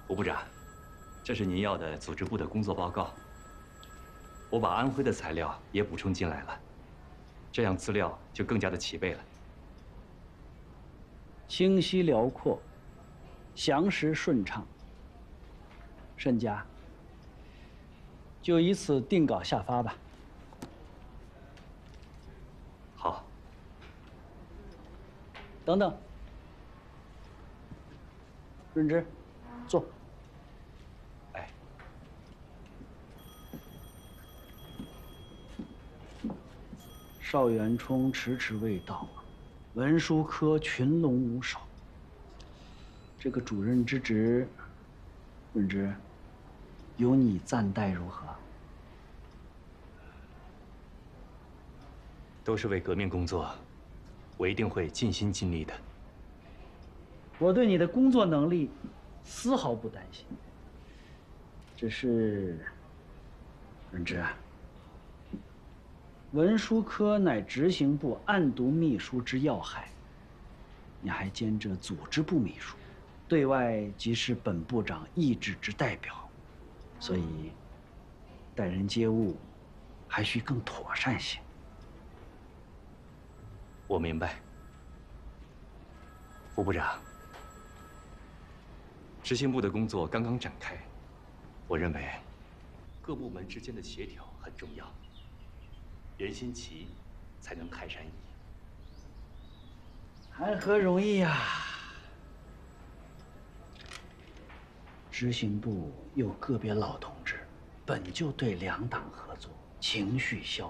胡部长，这是您要的组织部的工作报告。我把安徽的材料也补充进来了，这样资料就更加的齐备了。 清晰辽阔，详实顺畅。沈家，就以此定稿下发吧。 好。 等等，润之，坐。 哎， 邵元冲迟迟未到，文书科群龙无首。这个主任之职，润之，由你暂代如何？ 都是为革命工作，我一定会尽心尽力的。 我对你的工作能力丝毫不担心，只是，润之，文书科乃执行部案牍秘书之要害，你还兼着组织部秘书，对外即是本部长意志之代表，所以待人接物还需更妥善些。 我明白，胡部长。执行部的工作刚刚展开，我认为各部门之间的协调很重要，人心齐，才能泰山移。 谈何容易呀！执行部有个别老同志，本就对两党合作情绪消